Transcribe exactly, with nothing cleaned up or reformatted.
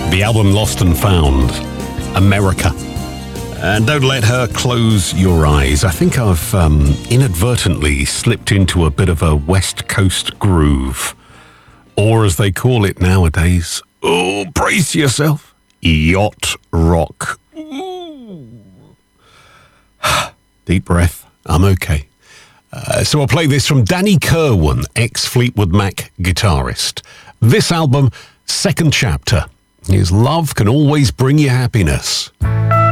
The album Lost and Found, America. And don't let her close your eyes. I think I've um, inadvertently slipped into a bit of a West Coast groove. Or as they call it nowadays, oh, brace yourself, yacht rock. Deep breath, I'm okay. Uh, so I'll play this from Danny Kirwan, ex-Fleetwood Mac guitarist. This album, Second Chapter, is Love Can Always Bring You Happiness.